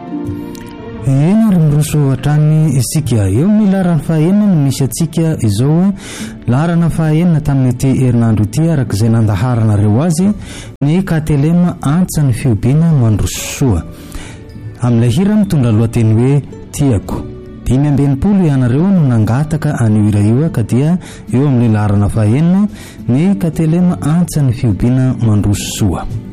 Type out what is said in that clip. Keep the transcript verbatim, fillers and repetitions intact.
Eny ary miroso hatrany isika eo amin'ny laharana fahaenina no misy atsika izao laharana fahaenina tamin'ity herinandro ity arak'izay nandaharanareo azy ny K T L M antsa ny fiompiana mandroso soa. Amin'ilay hira mitondra lohateny hoe tiako. Dimy amby enimpolo ianareo no nangataka anio hira io ka dia eo amin'ny laharana fahaenina ny K T L M antsa ny fiompiana mandroso soa.